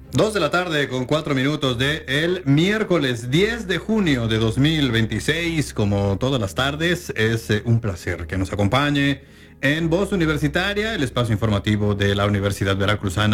2 de la tarde con 4 minutos de el miércoles 10 de junio de 2026. Como todas las tardes, es un placer que nos acompañe en Voz Universitaria, el espacio informativo de la Universidad Veracruzana.